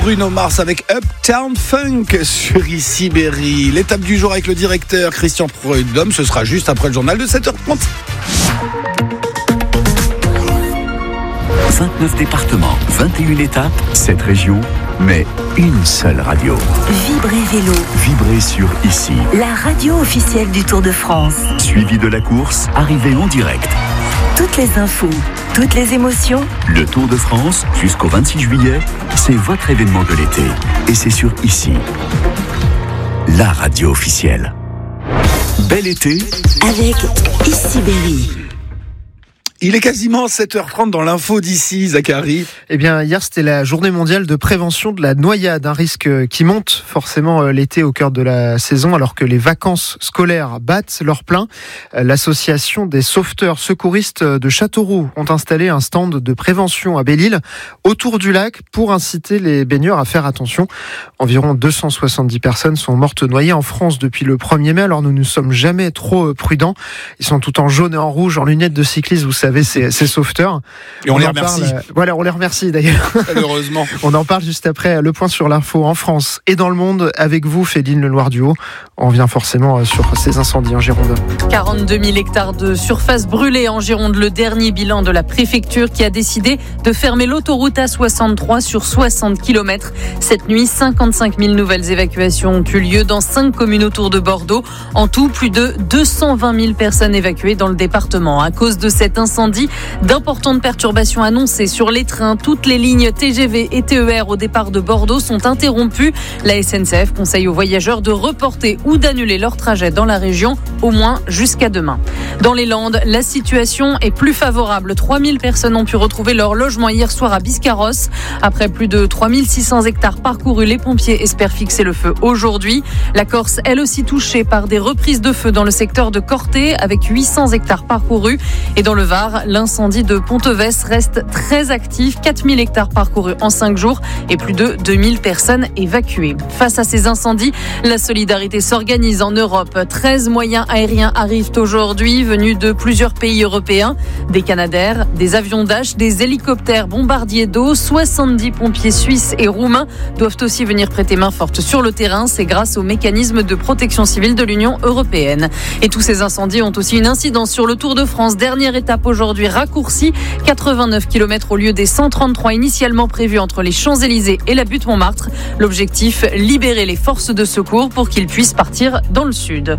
Bruno Mars avec Uptown Funk sur Ici Berry. L'étape du jour avec le directeur Christian Prudhomme, ce sera juste après le journal de 7h30. 29 départements, 21 étapes, 7 régions, mais une seule radio. Vibrez Vélo. Vibrez sur Ici. La radio officielle du Tour de France. Suivi de la course, arrivée en direct. Toutes les infos, toutes les émotions. Le Tour de France, jusqu'au 26 juillet, c'est votre événement de l'été. Et c'est sur Ici. La radio officielle. Bel été avec Ici Berry. Il est quasiment 7h30 dans l'info d'ici, Zachary. Eh bien, hier, c'était la journée mondiale de prévention de la noyade, un risque qui monte forcément l'été au cœur de la saison, alors que les vacances scolaires battent leur plein. L'association des sauveteurs secouristes de Châteauroux ont installé un stand de prévention à Belle-Île, autour du lac, pour inciter les baigneurs à faire attention. Environ 270 personnes sont mortes noyées en France depuis le 1er mai, alors nous ne sommes jamais trop prudents. Ils sont tout en jaune et en rouge, en lunettes de cycliste, vous savez, ces sauveteurs. Et on les remercie. Voilà, on les remercie d'ailleurs. Heureusement. On en parle juste après le point sur l'info en France et dans le monde avec vous, Féline Lenoir-Duhaut. On revient forcément sur ces incendies en Gironde. 42 000 hectares de surface brûlée en Gironde. Le dernier bilan de la préfecture qui a décidé de fermer l'autoroute A63 sur 60 km. Cette nuit, 55 000 nouvelles évacuations ont eu lieu dans 5 communes autour de Bordeaux. En tout, plus de 220 000 personnes évacuées dans le département. À cause de cet incendie, d'importantes perturbations annoncées sur les trains. Toutes les lignes TGV et TER au départ de Bordeaux sont interrompues. La SNCF conseille aux voyageurs de reporter ou d'annuler leur trajet dans la région, au moins jusqu'à demain. Dans les Landes, la situation est plus favorable. 3000 personnes ont pu retrouver leur logement hier soir à Biscarrosse. Après plus de 3600 hectares parcourus, les pompiers espèrent fixer le feu aujourd'hui. La Corse, elle aussi touchée par des reprises de feu dans le secteur de Corté, avec 800 hectares parcourus. Et dans le Var, l'incendie de Ponteves reste très actif. 4000 hectares parcourus en 5 jours et plus de 2000 personnes évacuées. Face à ces incendies, la solidarité s'organise en Europe. 13 moyens aériens arrivent aujourd'hui, venus de plusieurs pays européens. Des Canadair, des avions Dash, des hélicoptères bombardiers d'eau. 70 pompiers suisses et roumains doivent aussi venir prêter main forte sur le terrain. C'est grâce au mécanisme de protection civile de l'Union européenne. Et tous ces incendies ont aussi une incidence sur le Tour de France. Dernière étape aujourd'hui raccourcie, 89 km au lieu des 133 initialement prévus entre les Champs-Élysées et la butte Montmartre. L'objectif, libérer les forces de secours pour qu'ils puissent partir dans le sud.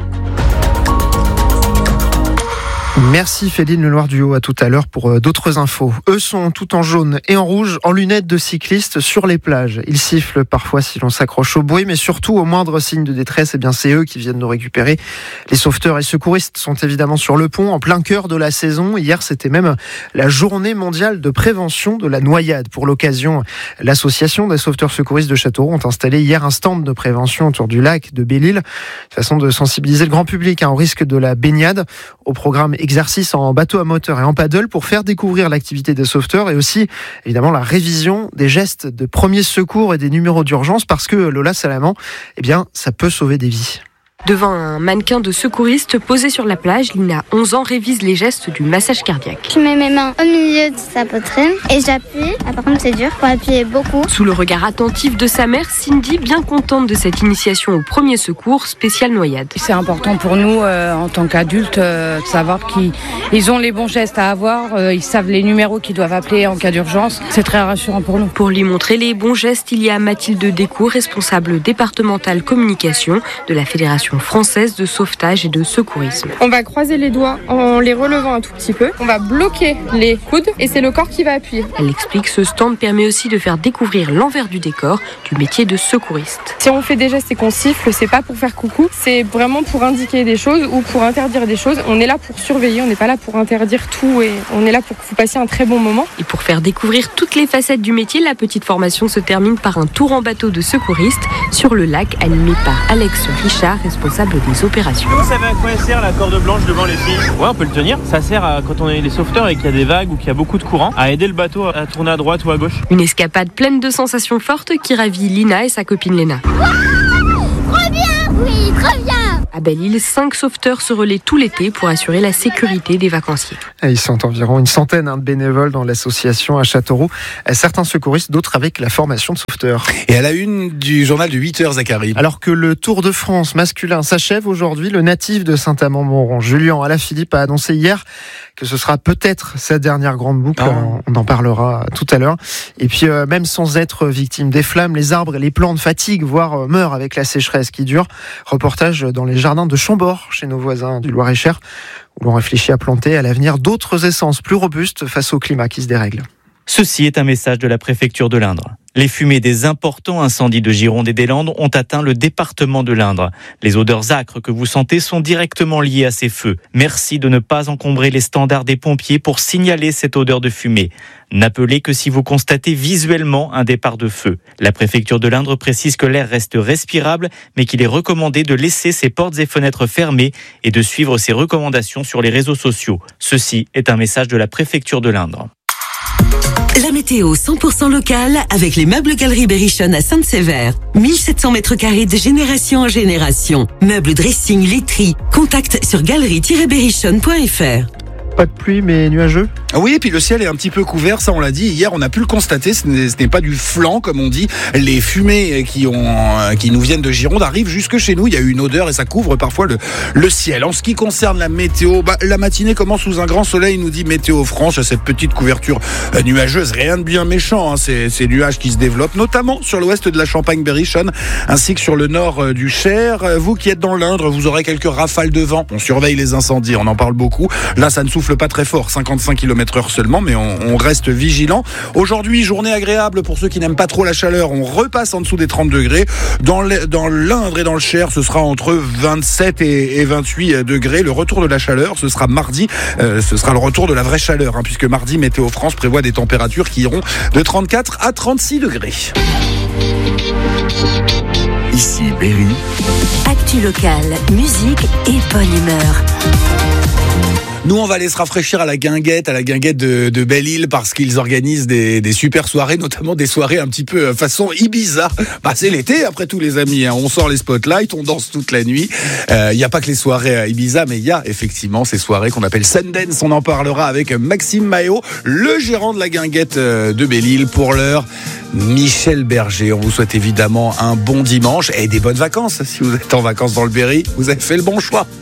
Merci Féline Lenoir-Duhaut, à tout à l'heure pour d'autres infos. Eux sont tout en jaune et en rouge, en lunettes de cyclistes sur les plages. Ils sifflent parfois si l'on s'accroche au bruit, mais surtout au moindre signe de détresse, eh bien c'est eux qui viennent nous récupérer. Les sauveteurs et secouristes sont évidemment sur le pont, en plein cœur de la saison. Hier, c'était même la journée mondiale de prévention de la noyade. Pour l'occasion, l'association des sauveteurs secouristes de Châteauroux ont installé hier un stand de prévention autour du lac de Belle-Île, façon de sensibiliser le grand public au risque de la baignade. Au programme exercice en bateau à moteur et en paddle pour faire découvrir l'activité des sauveteurs et aussi évidemment la révision des gestes de premiers secours et des numéros d'urgence parce que Lola Salamand, eh bien, ça peut sauver des vies. Devant un mannequin de secouriste posé sur la plage, Lina, 11 ans, révise les gestes du massage cardiaque. Je mets mes mains au milieu de sa poitrine et j'appuie. Ah, par contre, c'est dur, faut appuyer beaucoup. Sous le regard attentif de sa mère, Cindy, bien contente de cette initiation au premier secours spécial noyade. C'est important pour nous, en tant qu'adultes, de savoir qu'ils ont les bons gestes à avoir, ils savent les numéros qu'ils doivent appeler en cas d'urgence. C'est très rassurant pour nous. Pour lui montrer les bons gestes, il y a Mathilde Descours, responsable départementale communication de la Fédération française de sauvetage et de secourisme. On va croiser les doigts en les relevant un tout petit peu. On va bloquer les coudes et c'est le corps qui va appuyer. Elle explique, ce stand permet aussi de faire découvrir l'envers du décor du métier de secouriste. Si on fait des gestes et qu'on siffle, c'est pas pour faire coucou, c'est vraiment pour indiquer des choses ou pour interdire des choses. On est là pour surveiller, on n'est pas là pour interdire tout et on est là pour que vous passiez un très bon moment. Et pour faire découvrir toutes les facettes du métier, la petite formation se termine par un tour en bateau de secouriste sur le lac animé par Alex Richard, responsable des opérations. Vous savez à quoi elle sert la corde blanche devant les filles? Ouais, on peut le tenir. Ça sert à, quand on est les sauveteurs et qu'il y a des vagues ou qu'il y a beaucoup de courant, à aider le bateau à tourner à droite ou à gauche. Une escapade pleine de sensations fortes qui ravit Lina et sa copine Léna. Wow, trop bien! Oui, trop bien! À Belle-Île, 5 sauveteurs se relaient tout l'été pour assurer la sécurité des vacanciers. Et ils sont environ une centaine de bénévoles dans l'association à Châteauroux. Certains secouristes, d'autres avec la formation de sauveteurs. Et à la une du journal de 8h, Zachary. Alors que le Tour de France masculin s'achève aujourd'hui, le natif de Saint-Amand-Montrond, Julien Alaphilippe, a annoncé hier que ce sera peut-être sa dernière grande boucle. On en parlera tout à l'heure. Et puis, même sans être victime des flammes, les arbres et les plantes fatiguent, voire meurent avec la sécheresse qui dure. Reportage dans les jardins de Chambord, chez nos voisins du Loir-et-Cher, où l'on réfléchit à planter à l'avenir d'autres essences plus robustes face au climat qui se dérègle. Ceci est un message de la préfecture de l'Indre. Les fumées des importants incendies de Gironde et des Landes ont atteint le département de l'Indre. Les odeurs âcres que vous sentez sont directement liées à ces feux. Merci de ne pas encombrer les standards des pompiers pour signaler cette odeur de fumée. N'appelez que si vous constatez visuellement un départ de feu. La préfecture de l'Indre précise que l'air reste respirable, mais qu'il est recommandé de laisser ses portes et fenêtres fermées et de suivre ses recommandations sur les réseaux sociaux. Ceci est un message de la préfecture de l'Indre. La météo 100% locale avec les meubles Galerie Berrichonne à Sainte-Sévère. 1700 mètres carrés de génération en génération. Meubles, dressing, literie. Contact sur galerie-berrichonne.fr. Pas de pluie, mais nuageux. Oui, et puis le ciel est un petit peu couvert, ça on l'a dit. Hier, on a pu le constater, ce n'est pas du flan, comme on dit. Les fumées qui nous viennent de Gironde arrivent jusque chez nous. Il y a eu une odeur et ça couvre parfois le ciel. En ce qui concerne la météo, la matinée commence sous un grand soleil, nous dit Météo France. Cette petite couverture nuageuse, rien de bien méchant. Ces nuages qui se développent, notamment sur l'ouest de la Champagne-Berrichonne, ainsi que sur le nord du Cher. Vous qui êtes dans l'Indre, vous aurez quelques rafales de vent. On surveille les incendies, on en parle beaucoup. Là, ça ne souffle pas très fort, 55 km/h seulement, mais on reste vigilant. Aujourd'hui, journée agréable pour ceux qui n'aiment pas trop la chaleur. On repasse en dessous des 30 degrés. Dans l'Indre et dans le Cher, ce sera entre 27 et 28 degrés. Le retour de la chaleur, ce sera mardi. Ce sera le retour de la vraie chaleur, puisque mardi, Météo France prévoit des températures qui iront de 34 à 36 degrés. Ici Berry. Actu locale, musique et bonne humeur. Nous, on va aller se rafraîchir à la guinguette de Belle-Île, parce qu'ils organisent des super soirées, notamment des soirées un petit peu façon Ibiza. C'est l'été, après tout, les amis. On sort les spotlights, on danse toute la nuit. Il n'y a pas que les soirées à Ibiza, mais il y a effectivement ces soirées qu'on appelle Sundance. On en parlera avec Maxime Maillot, le gérant de la guinguette de Belle-Île. Pour l'heure, Michel Berger. On vous souhaite évidemment un bon dimanche et des bonnes vacances. Si vous êtes en vacances dans le Berry, vous avez fait le bon choix.